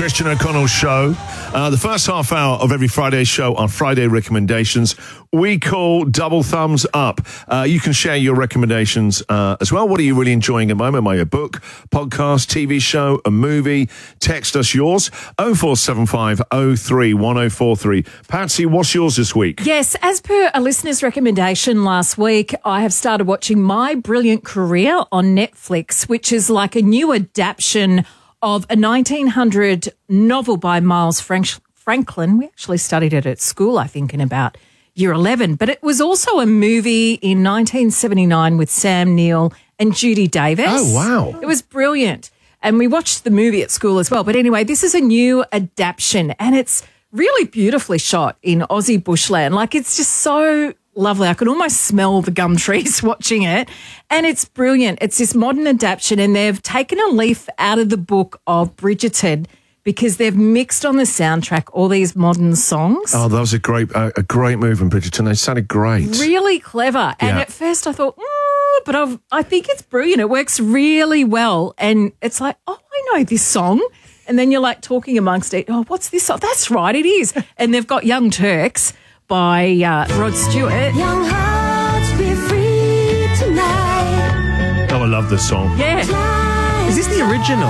Christian O'Connell Show. The first half hour of every Friday show are Friday recommendations. We call Double Thumbs Up. You can share your recommendations as well. What are you really enjoying at the moment? Am I a book, podcast, TV show, a movie? Text us yours. 0475 03 1043. Patsy, what's yours this week? Yes, as per a listener's recommendation last week, I have started watching My Brilliant Career on Netflix, which is like a new adaptation of a 1900 novel by Miles Franklin. We actually studied it at school, I think, in about year 11. But it was also a movie in 1979 with Sam Neill and Judy Davis. Oh, wow. It was brilliant. And we watched the movie at school as well. But anyway, this is a new adaptation and it's really beautifully shot in Aussie bushland. Like, it's just so lovely. I could almost smell the gum trees watching it. And it's brilliant. It's this modern adaptation and they've taken a leaf out of the book of Bridgerton because they've mixed on the soundtrack all these modern songs. Oh, that was a great move in Bridgerton. They sounded great. Really clever. And at first I thought, but I think it's brilliant. It works really well. And it's like, oh, I know this song. And then you're like talking amongst it. Oh, what's this song? That's right, it is. And they've got Young Turks by Rod Stewart. Young hearts be free tonight. Oh, I love this song. Yeah. Is this the original?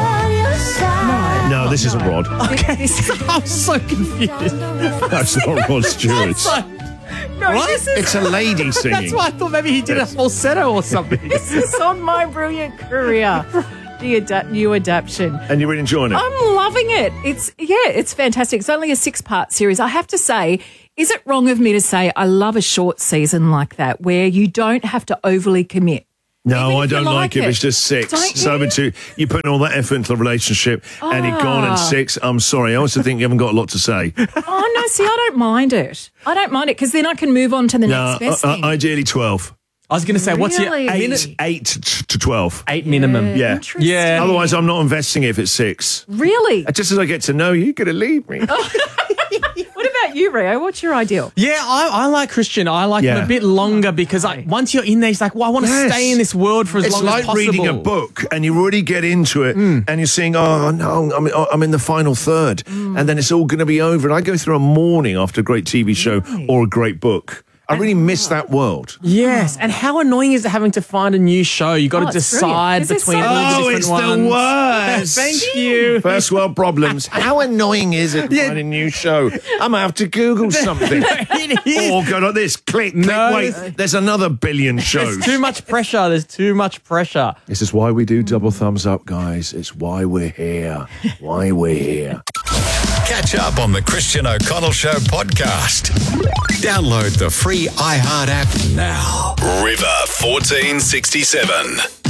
No, this isn't Rod. Okay, I'm so confused. That's not Rod Stewart. No, What? this is It's a lady singing. That's why I thought maybe he did a falsetto or something. this is on My Brilliant Career, the new adaptation. And you're really enjoying it? I'm loving it. It's fantastic. It's only a 6-part series. I have to say, is it wrong of me to say I love a short season like that where you don't have to overly commit? No, Even I if you don't like it. It's just 6. Don't So you? into you putting all that effort into the relationship and it gone in 6. I'm sorry. I also think you haven't got a lot to say. Oh, no, see, I don't mind it. I don't mind it because then I can move on to the next best thing. Ideally 12. I was going to say, what's your Really? 8 to 12. 8 minimum? Yeah. Interesting. Yeah. Otherwise, I'm not investing if it's 6. Really? Just as I get to know you, you're going to leave me. What about you, Rio? What's your ideal? Yeah, I like Christian. I like him a bit longer because once you're in there, he's like, well, I want to Yes. stay in this world for as It's long like as possible. reading a book and you really get into it and you're saying, oh, no, I'm in the final third and then it's all going to be over. And I go through a morning after a great TV show or a great book. I really miss that world. Yes, and how annoying is it having to find a new show? You got to it's decide brilliant. Is it between so- all the different ones. the worst. Thank you. First world problems. How annoying is it to find a new show? I'm going to have to Google something. It is. Or go like this, click, No, wait, there's another billion shows. There's too much pressure. There's too much pressure. This is why we do Double Thumbs Up, guys. It's why we're here. Why we're here. Catch up on the Christian O'Connell Show podcast. Download the free iHeart app now. River 1467.